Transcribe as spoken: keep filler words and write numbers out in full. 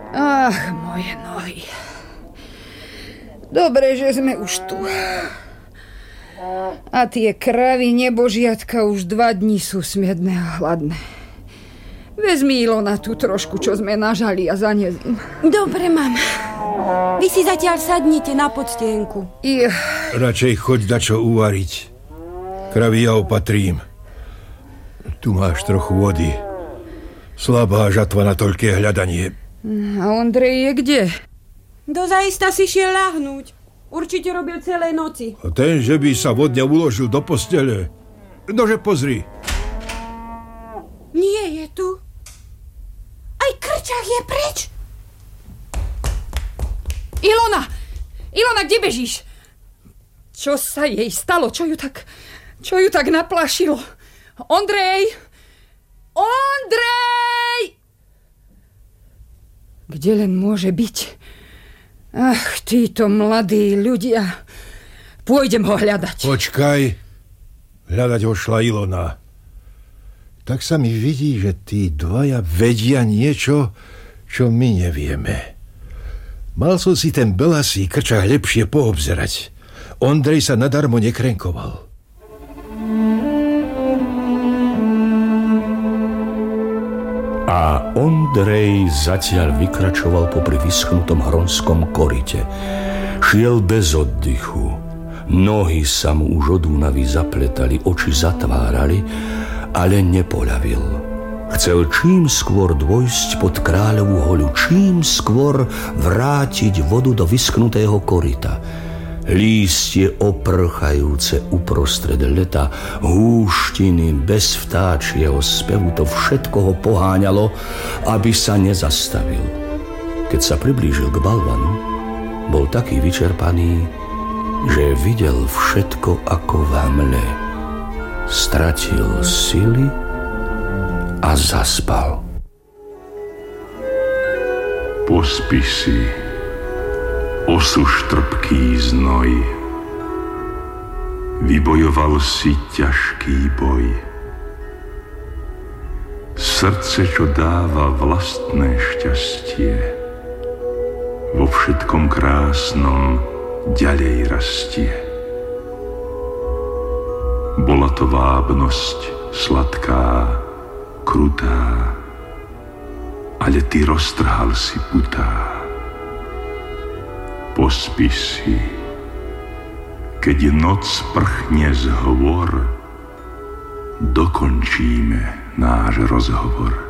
Ach, moje nohy. Dobre, že sme už tu. A tie kravy nebožiatka už dva dní sú smedné a hladné. Vezmi Ilona tú trošku, čo sme nažali a zaniesím. Dobre, mama. Vy si zatiaľ sadnite na podstienku. I... Radšej choď dačo uvariť. Kravy ja opatrím. Tu máš trochu vody. Slabá žatva na toľké hľadanie. A Ondrej je kde? Dozaista si šiel ľahnúť. Určite robil celé noci. A ten, že by sa vodne uložil do postele. Nože pozri. Nie je tu. Aj Krčák je preč. Ilona! Ilona, kde bežíš? Čo sa jej stalo? Čo ju tak, čo ju tak naplašilo? Ondrej! Ondrej! Kde len môže byť? Ach, títo mladí ľudia. Pôjdem ho hľadať. Počkaj. Hľadať ho šla Ilona. Tak sa mi vidí, že tí dvaja vedia niečo, čo my nevieme. Mal som si ten belasý Krčák lepšie poobzerať. Ondrej sa nadarmo nekrenkoval. A Ondrej zatiaľ vykračoval popri vyschnutom hronskom koryte. Šiel bez oddychu. Nohy sa mu už od únavy zapletali, oči zatvárali, ale nepoľavil. Chcel čím skôr dôjsť pod kráľovú hoľu, čím skôr vrátiť vodu do vyschnutého koryta. Lístie oprchajúce uprostred leta, húštiny bez vtáčieho spevu, to všetko ho poháňalo, aby sa nezastavil. Keď sa priblížil k balvanu, bol taký vyčerpaný, že videl všetko ako v hmle. Stratil sily a zaspal. Pospí si, osuš trpký znoj. Vybojoval si ťažký boj. Srdce, čo dáva vlastné šťastie, vo všetkom krásnom ďalej rastie. Bola to vábnosť sladká, krutá, ale ty roztrhal si putá. Pospí si, keď noc prchne z hôr, dokončíme náš rozhovor.